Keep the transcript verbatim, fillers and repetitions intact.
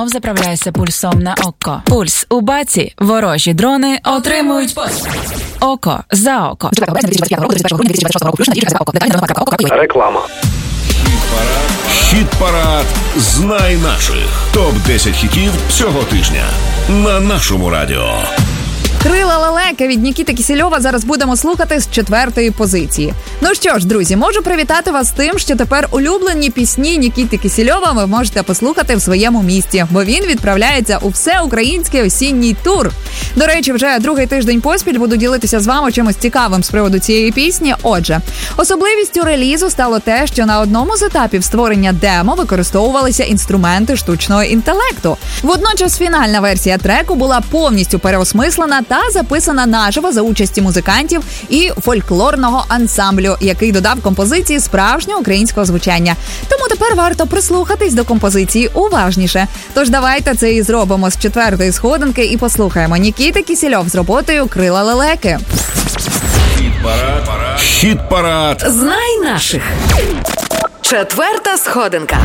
Заправляйся пульсом на око. Пульс у баці. Ворожі дрони отримують пульс. Око за око. Реклама. Хіт-парад «Знай наших». топ десять хітів цього тижня на нашому радіо. Крила лелека від Нікіти Кісельова зараз будемо слухати з четвертої позиції. Ну що ж, друзі, можу привітати вас з тим, що тепер улюблені пісні Нікіти Кісельова ви можете послухати в своєму місті, бо він відправляється у всеукраїнський осінній тур. До речі, вже другий тиждень поспіль буду ділитися з вами чимось цікавим з приводу цієї пісні. Отже, особливістю релізу стало те, що на одному з етапів створення демо використовувалися інструменти штучного інтелекту. Водночас фінальна версія треку була повністю переосмислена та записана наживо за участі музикантів і фольклорного ансамблю, який додав композиції справжнього українського звучання. Тому тепер варто прислухатись до композиції уважніше. Тож давайте це і зробимо з четвертої сходинки і послухаємо Нікіта Кісельов з роботою «Крила лелеки». Хіт-парад. Хіт-парад. Знай наших. Четверта сходинка.